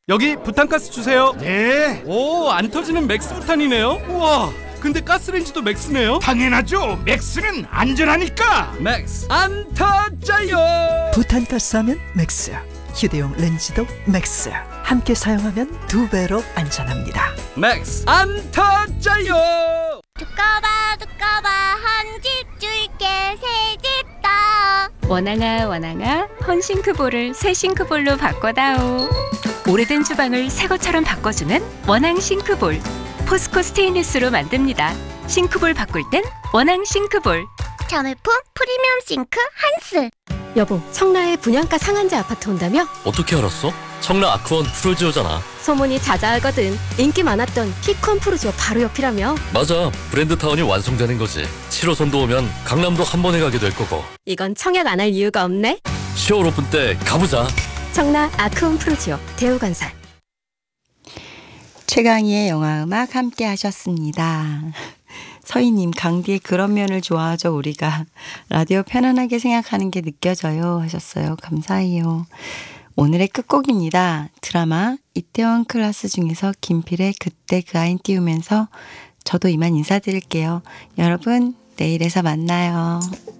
여기 부탄가스 주세요. 네, 오, 안 터지는 맥스 부탄이네요. 우와, 근데 가스레인지도 맥스네요. 당연하죠. 맥스는 안전하니까. 맥스 안 터져요. 부탄가스 하면 맥스, 휴대용 렌즈도 맥스. 함께 사용하면 2배로 안전합니다. 맥스 안 터져요. 두꺼봐 한 집 줄게 새 집 다. 원앙아 원앙아 헌싱크볼을 새 싱크볼로 바꿔다오. 오래된 주방을 새 것처럼 바꿔주는 원앙 싱크볼. 포스코 스테인리스로 만듭니다. 싱크볼 바꿀 땐 원앙 싱크볼. 자매품 프리미엄 싱크 한스. 여보, 청라에 분양가 상한제 아파트 온다며? 어떻게 알았어? 청라 아크원 프루지오잖아. 소문이 자자하거든. 인기 많았던 피콘 프루지오 바로 옆이라며? 맞아, 브랜드타운이 완성되는 거지. 7호선도 오면 강남도 한 번에 가게 될 거고. 이건 청약 안 할 이유가 없네. 10월 오픈 때 가보자. 청라 아크원 프루지오 대우건설. 최강희의 영화음악 함께 하셨습니다. 서희님, 강디의 그런 면을 좋아하죠. 우리가 라디오 편안하게 생각하는 게 느껴져요 하셨어요. 감사해요. 오늘의 끝곡입니다. 드라마 이태원 클라스 중에서 김필의 그때 그 아인 띄우면서 저도 이만 인사드릴게요. 여러분, 내일에서 만나요.